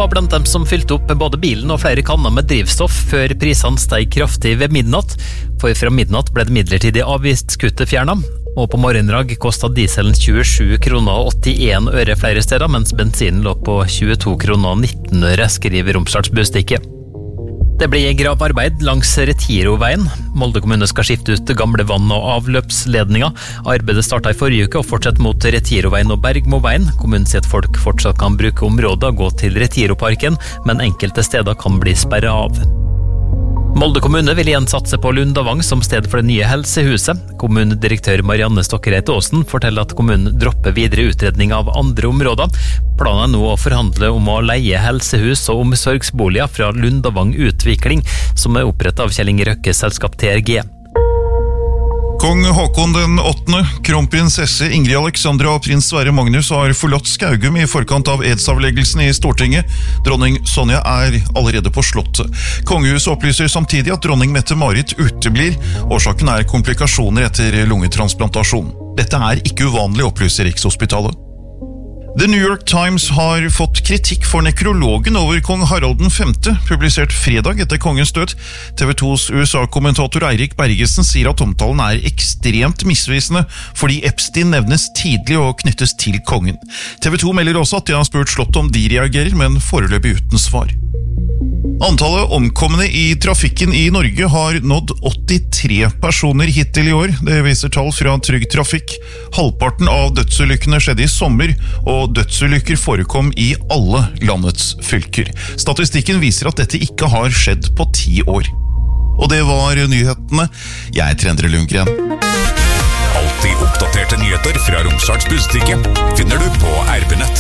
var blant dem som fylte opp både bilen og flere kanner med drivstoff før prisene steg kraftig ved midnatt, for fra midnatt ble det midlertidig avgiftskuttet fjernet, og på morgendrag kostet dieselen 27 kroner og 81 øre flere steder, mens bensinen lå på 22 kroner og 19 øre, skriver Romsdals Budstikke. Det blir gravarbeid langs Retiroveien. Molde kommune skal skifte ut gamle vann- og avløpsledninger. Arbeidet startet i forrige uke og fortsetter mot Retiroveien og Bergmoveien. Kommunen sier at folk fortsatt kan bruke området og gå til Retiroparken, men enkelte steder kan bli sperret av. Molde kommune vil igjen satse på Lundavang som sted for det nye helsehuset. Kommunedirektør Marianne Stokkereit Aasen forteller at kommunen dropper videre utredning av andre områder. Planen er nå å forhandle om å leie helsehus og omsorgsboliger fra Lundavang Utvikling, som er opprettet av Kjell Inge Røkkes selskap TRG. Kong Håkon den 8., kronprinsesse Ingrid Alexandra og prins Sverre Magnus har forlatt Skaugum i forkant av edsavleggelsen i Stortinget. Dronning Sonja er allerede på slottet. Kongehuset opplyser samtidig at dronning Mette-Marit uteblir. Årsaken er komplikasjoner etter lungetransplantasjon. Dette er ikke uvanlig, opplyser Rikshospitalet. The New York Times har fått kritikk for nekrologen over kong Harald V, publisert fredag etter kongens død. TV 2s USA-kommentator Eirik Bergesen sier at omtalen er ekstremt misvisende, fordi Epstein nevnes tidlig og knyttes til kongen. TV 2 melder også at de har spurt slottet om de reagerer, men foreløpig uten svar. Antallet omkomne i trafikken i Norge har nådd 83 personer hittil i år. Det viser tall fra Trygg Trafikk. Halvparten av dødsulykkene skjedde i sommer, og dødsulykker forekom i alle landets fylker. Statistikken viser at dette ikke har skjedd på 10 år. Og det var nyhetene. Jeg er Endre Lundgren. Alltid oppdaterte nyheter fra Romsdals Budstikke finner du på RB-nett.